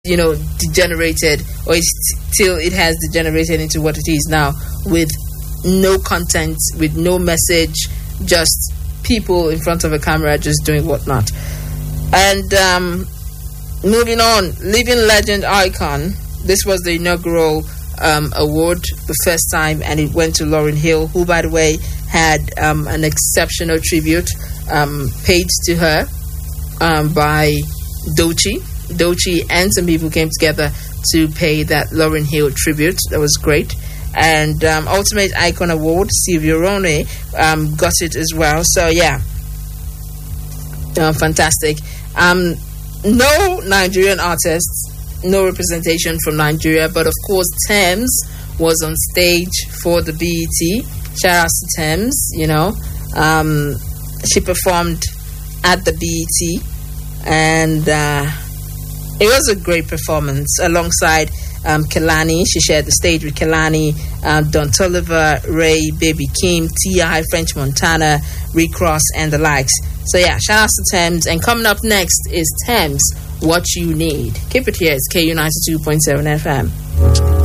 degenerated, or it has degenerated into what it is now, with no content, with no message, just people in front of a camera just doing whatnot. And moving on, Living Legend Icon. This was the inaugural award, the first time, and it went to Lauryn Hill, who, by the way, had an exceptional tribute paid to her by Doechii and some people came together to pay that Lauryn Hill tribute. That was great. And Ultimate Icon Award, Silvio Rone got it as well. So yeah, fantastic. No Nigerian artists, no representation from Nigeria, but of course Tems was on stage for the BET. Shout out to Tems. She performed at the BET, and it was a great performance alongside Kehlani. She shared the stage with Kehlani, Don Toliver, Ray, Baby Kim, T.I., French Montana, Rick Ross, and the likes. So yeah, shout out to Tems. And coming up next is Tems, What You Need. Keep it here. It's KU 92.7 FM.